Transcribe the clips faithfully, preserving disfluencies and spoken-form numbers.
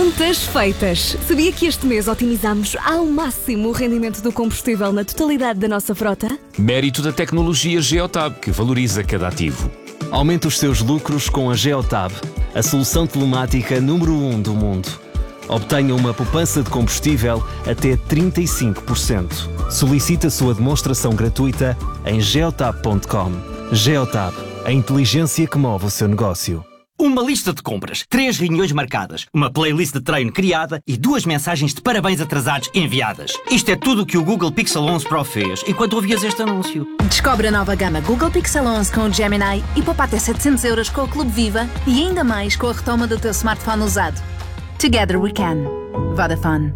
Contas feitas. Sabia que este mês otimizamos ao máximo o rendimento do combustível na totalidade da nossa frota? Mérito da tecnologia Geotab, que valoriza cada ativo. Aumente os seus lucros com a Geotab, a solução telemática número um do mundo. Obtenha uma poupança de combustível até trinta e cinco por cento. Solicite a sua demonstração gratuita em geotab ponto com. Geotab, a inteligência que move o seu negócio. Uma lista de compras, três reuniões marcadas, uma playlist de treino criada e duas mensagens de parabéns atrasados enviadas. Isto é tudo o que o Google Pixel onze Pro fez enquanto ouvias este anúncio. Descobre a nova gama Google Pixel onze com o Gemini e poupa até setecentos euros com o Clube Viva e ainda mais com a retoma do teu smartphone usado. Together we can. Vodafone.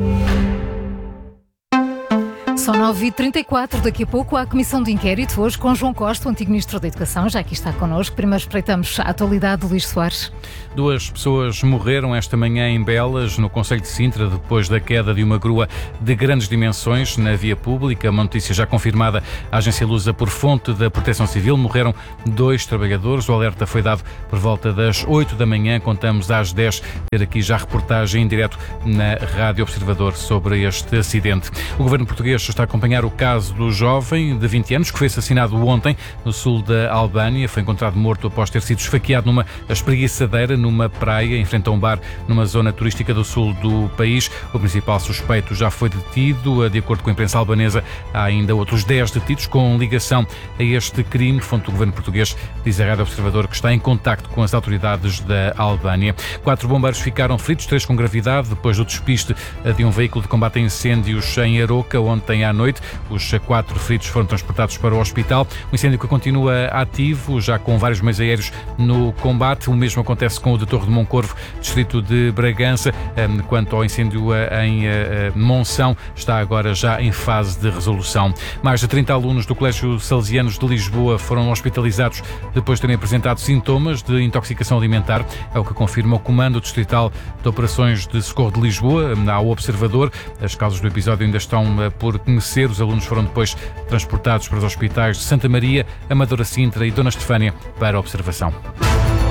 São nove e trinta e quatro, daqui a pouco há a comissão de inquérito, hoje com João Costa, o antigo Ministro da Educação, já aqui está connosco. Primeiro espreitamos a atualidade de Luís Soares. Duas pessoas morreram esta manhã em Belas, no concelho de Sintra, depois da queda de uma grua de grandes dimensões na via pública. Uma notícia já confirmada à agência Lusa por fonte da Proteção Civil. Morreram dois trabalhadores. O alerta foi dado por volta das oito da manhã. Contamos às dez ter aqui já reportagem em direto na Rádio Observador sobre este acidente. O governo português está a acompanhar o caso do jovem de vinte anos que foi assassinado ontem no sul da Albânia. Foi encontrado morto após ter sido esfaqueado numa espreguiçadeira numa praia em frente a um bar numa zona turística do sul do país. O principal suspeito já foi detido. De acordo com a imprensa albanesa, há ainda outros dez detidos com ligação a este crime. Fonte do governo português diz à Rádio Observador que está em contacto com as autoridades da Albânia. Quatro bombeiros ficaram feridos, três com gravidade, depois do despiste de um veículo de combate a incêndios em Aroca ontem à noite. Os quatro feridos foram transportados para o hospital. O incêndio que continua ativo, já com vários meios aéreos no combate. O mesmo acontece com o de Torre de Moncorvo, distrito de Bragança. Quanto ao incêndio em Monção, está agora já em fase de resolução. Mais de trinta alunos do Colégio Salesianos de Lisboa foram hospitalizados depois de terem apresentado sintomas de intoxicação alimentar. É o que confirma o Comando Distrital de Operações de Socorro de Lisboa, ao Observador. As causas do episódio ainda estão por conhecer. Os alunos foram depois transportados para os hospitais de Santa Maria, Amadora Sintra e Dona Estefânia para observação.